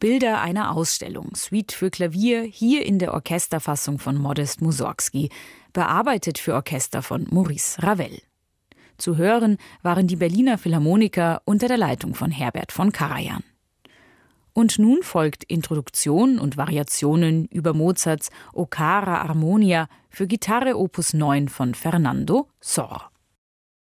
Bilder einer Ausstellung, Suite für Klavier, hier in der Orchesterfassung von Modest Mussorgsky, bearbeitet für Orchester von Maurice Ravel. Zu hören waren die Berliner Philharmoniker unter der Leitung von Herbert von Karajan. Und nun folgt Introduktion und Variationen über Mozarts O cara armonia für Gitarre Opus 9 von Fernando Sor.